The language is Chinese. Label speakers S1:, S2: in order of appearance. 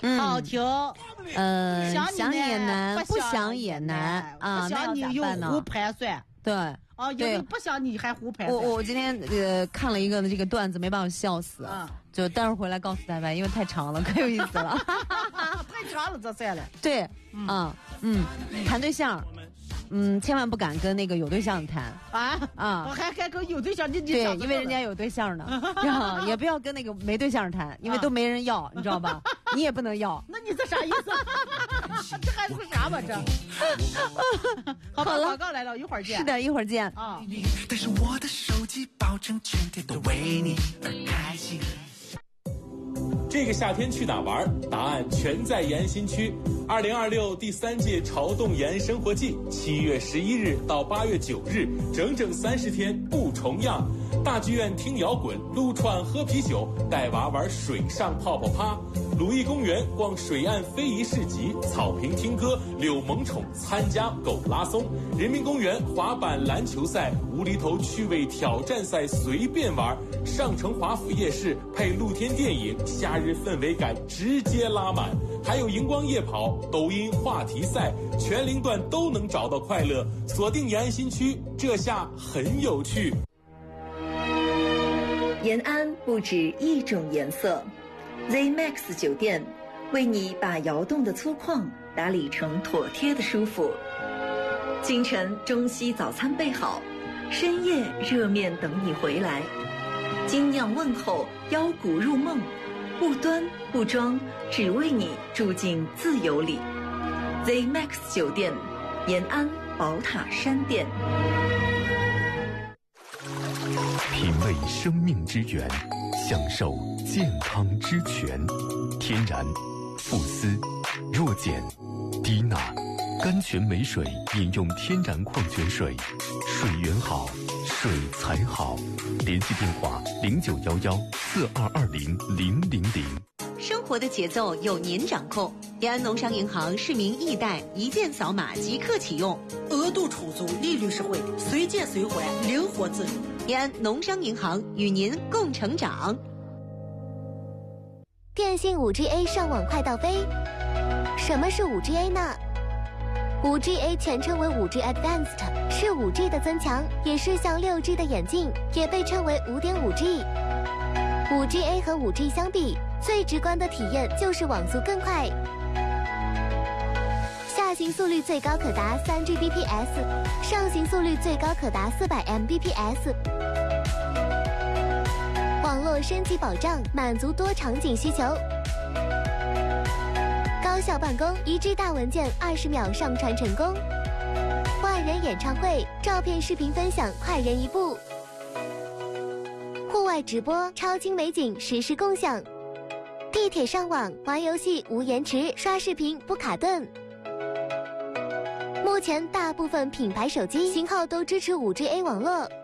S1: 好听。
S2: 想也难，不想也难啊。
S1: 不想你又胡盘算。
S2: 对。
S1: 因为不想你还胡盘算。
S2: 我今天看了一个这个段子，没把我笑死。就待会儿回来告诉大家，因为太长了，可有意思了。
S1: 太长了，这算了。
S2: 对，谈对象。千万不敢跟那个有对象谈
S1: 我还敢跟有对象你
S2: 对，因为人家有对象呢。也不要跟那个没对象谈，因为都没人要，你知道吧？你也不能要。
S1: 那你这啥意思？这还是个啥吧？这好吧，广告来了，一会儿见。
S2: 是的，一会儿见
S3: 啊。但是我的手机保证全天都为你而开心。
S4: 这个夏天去哪玩？答案全在延新区。2026第3届潮动延生活季，7月11日到8月9日，整整30天不重样。大剧院听摇滚，撸串喝啤酒，带娃玩水上泡泡趴。鲁艺公园逛水岸非遗市集，草坪听歌，遛萌宠，参加狗拉松。人民公园滑板篮球赛，无厘头趣味挑战赛随便玩。上城华府夜市配露天电影，夏日氛围感直接拉满。还有荧光夜跑、抖音话题赛，全龄段都能找到快乐。锁定延安新区，这下很有趣。
S5: 延安不止一种颜色 ，ZMAX 酒店为你把窑洞的粗犷打理成妥帖的舒服。清晨中西早餐备好，深夜热面等你回来。精酿问候，腰鼓入梦，不端不装，只为你住进自由里。ZMAX 酒店，延安宝塔山店。
S6: 品味生命之源，享受健康之泉。天然、富斯、弱碱、低钠、甘泉美水，饮用天然矿泉水，水源好，水才好。联系电话0911422000。
S7: 生活的节奏由您掌控。延安农商银行市民易贷，一键扫码即刻启用，
S1: 额度充足，利率实惠，随借随还，灵活自如。
S7: 延安农商银行与您共成长。
S8: 电信 5GA 上网快到飞。什么是 5GA 呢？ 5GA 全称为 5G Advanced， 是 5G 的增强，也是向 6G 的演进，也被称为 5.5G。 5GA 和 5G 相比，最直观的体验就是网速更快，下行速率最高可达 3Gbps， 上行速率最高可达400 Mbps。 网络升级保障，满足多场景需求。高效办公，1G 大文件20秒上传成功。万人演唱会，照片视频分享快人一步。户外直播，超清美景实时共享。地铁上网，玩游戏无延迟，刷视频不卡顿。目前大部分品牌手机型号都支持 5GA 网络，